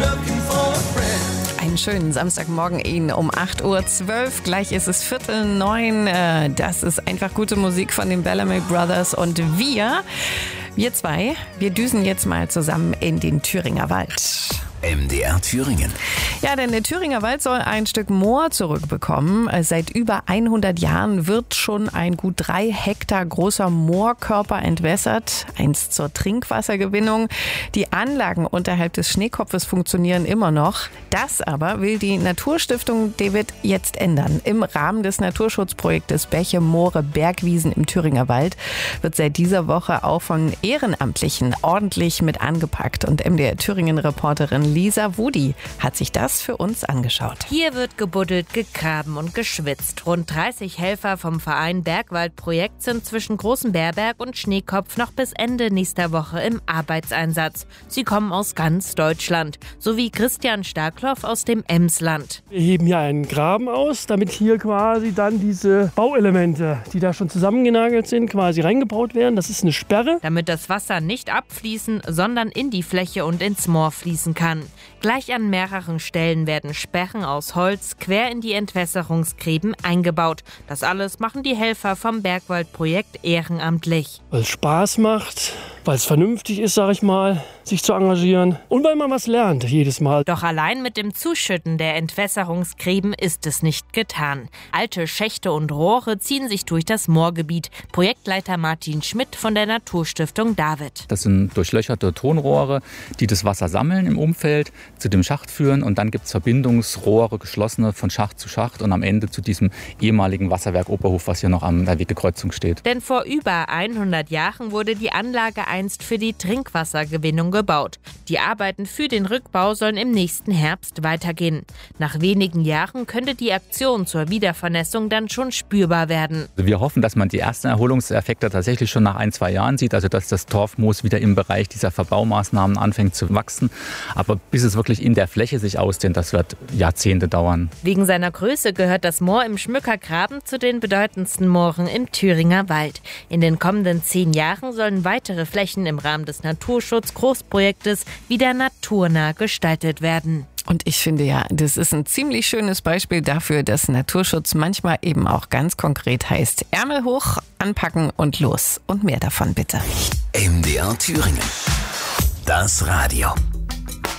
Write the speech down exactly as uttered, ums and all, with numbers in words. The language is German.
Einen schönen Samstagmorgen Ihnen um acht Uhr zwölf. Gleich ist es Viertel neun. Das ist einfach gute Musik von den Bellamy Brothers. Und wir, wir zwei, wir düsen jetzt mal zusammen in den Thüringer Wald. M D R Thüringen. Ja, denn der Thüringer Wald soll ein Stück Moor zurückbekommen. Seit über hundert Jahren wird schon ein gut drei Hektar großer Moorkörper entwässert. Eins zur Trinkwassergewinnung. Die Anlagen unterhalb des Schneekopfes funktionieren immer noch. Das aber will die Naturstiftung David jetzt ändern. Im Rahmen des Naturschutzprojektes Bäche, Moore, Bergwiesen im Thüringer Wald wird seit dieser Woche auch von Ehrenamtlichen ordentlich mit angepackt. Und M D R Thüringen-Reporterin Lisa Wudi hat sich das für uns angeschaut. Hier wird gebuddelt, gegraben und geschwitzt. Rund dreißig Helfer vom Verein Bergwaldprojekt sind zwischen Großen Beerberg und Schneekopf noch bis Ende nächster Woche im Arbeitseinsatz. Sie kommen aus ganz Deutschland, so wie Christian Starkloff aus dem Emsland. Wir heben hier einen Graben aus, damit hier quasi dann diese Bauelemente, die da schon zusammengenagelt sind, quasi reingebaut werden. Das ist eine Sperre. Damit das Wasser nicht abfließen, sondern in die Fläche und ins Moor fließen kann. Gleich an mehreren Stellen werden Sperren aus Holz quer in die Entwässerungsgräben eingebaut. Das alles machen die Helfer vom Bergwaldprojekt ehrenamtlich. Weil es Spaß macht, weil es vernünftig ist, sag ich mal, sich zu engagieren und weil man was lernt jedes Mal. Doch allein mit dem Zuschütten der Entwässerungsgräben ist es nicht getan. Alte Schächte und Rohre ziehen sich durch das Moorgebiet. Projektleiter Martin Schmidt von der Naturstiftung David. Das sind durchlöcherte Tonrohre, die das Wasser sammeln im Umfeld, zu dem Schacht führen und dann gibt es Verbindungsrohre, geschlossene von Schacht zu Schacht und am Ende zu diesem ehemaligen Wasserwerk Oberhof, was hier noch an der Wegekreuzung steht. Denn vor über hundert Jahren wurde die Anlage einst für die Trinkwassergewinnung gebaut. Die Arbeiten für den Rückbau sollen im nächsten Herbst weitergehen. Nach wenigen Jahren könnte die Aktion zur Wiedervernässung dann schon spürbar werden. Wir hoffen, dass man die ersten Erholungseffekte tatsächlich schon nach ein, zwei Jahren sieht, also dass das Torfmoos wieder im Bereich dieser Verbaumaßnahmen anfängt zu wachsen. Aber bis es wirklich in der Fläche sich ausdehnt, das wird Jahrzehnte dauern. Wegen seiner Größe gehört das Moor im Schmückergraben zu den bedeutendsten Mooren im Thüringer Wald. In den kommenden zehn Jahren sollen weitere Flächen im Rahmen des Naturschutz-Großprojektes wieder naturnah gestaltet werden. Und ich finde ja, das ist ein ziemlich schönes Beispiel dafür, dass Naturschutz manchmal eben auch ganz konkret heißt, Ärmel hoch, anpacken und los. Und mehr davon bitte. M D R Thüringen. Das Radio.